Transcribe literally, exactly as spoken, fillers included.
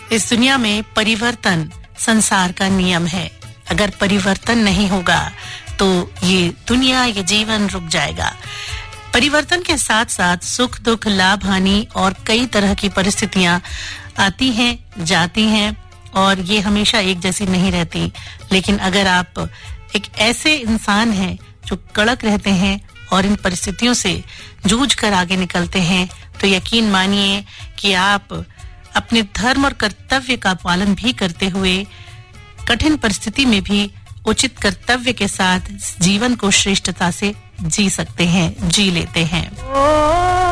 इस दुनिया में परिवर्तन संसार का नियम है। अगर परिवर्तन नहीं होगा तो ये दुनिया, ये जीवन रुक जाएगा। परिवर्तन के साथ साथ सुख दुख, लाभ हानि और कई तरह की परिस्थितियां आती हैं, जाती हैं और ये हमेशा एक जैसी नहीं रहती। लेकिन अगर आप एक ऐसे इंसान हैं जो कड़क रहते हैं और इन परिस्थितियों से जूझ कर आगे निकलते हैं, तो यकीन मानिए कि आप अपने धर्म और कर्तव्य का पालन भी करते हुए कठिन परिस्थिति में भी उचित कर्तव्य के साथ जीवन को श्रेष्ठता से जी सकते हैं, जी लेते हैं।